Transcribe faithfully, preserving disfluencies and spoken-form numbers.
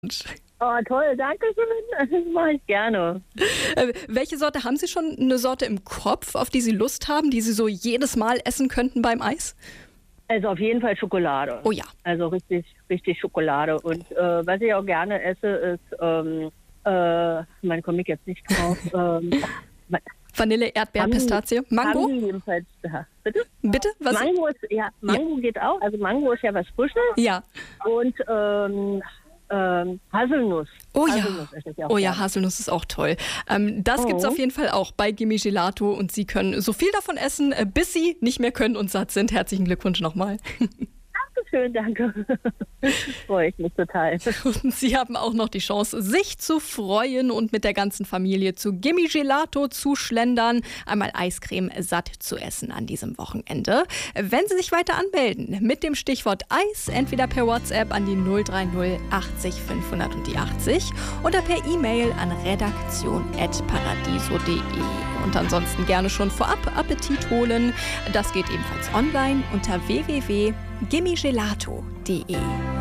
Oh, toll, danke schön. Das mache ich gerne. Äh, welche Sorte, haben Sie schon eine Sorte im Kopf, auf die Sie Lust haben, die Sie so jedes Mal essen könnten beim Eis? Also auf jeden Fall Schokolade. Oh ja. Also richtig, richtig Schokolade. Und äh, was ich auch gerne esse, ist, ähm, äh, man komme ich jetzt nicht drauf. ähm, Vanille, Erdbeer, Haben die- Pistazie, Mango? Haben die jedenfalls, ja, bitte? Bitte? Was? Mango ist, ja, Mango geht auch. Also Mango ist ja was Frisches. Ja. Und ähm, ähm, Haselnuss. Oh ja. Haselnuss esse ich auch Oh ja, gerne. Haselnuss ist auch toll. Ähm, das Oh. gibt's auf jeden Fall auch bei Gimme Gelato und Sie können so viel davon essen, äh, bis Sie nicht mehr können und satt sind. Herzlichen Glückwunsch nochmal. Dankeschön, danke. Freue ich mich total. Und Sie haben auch noch die Chance, sich zu freuen und mit der ganzen Familie zu Gimme Gelato zu schlendern, einmal Eiscreme satt zu essen an diesem Wochenende. Wenn Sie sich weiter anmelden mit dem Stichwort Eis, entweder per WhatsApp an die null drei null achtzig fünfhundert und die achtzig oder per E-Mail an redaktion at paradiso punkt de. Und ansonsten gerne schon vorab Appetit holen. Das geht ebenfalls online unter w w w punkt gimme gelato punkt de.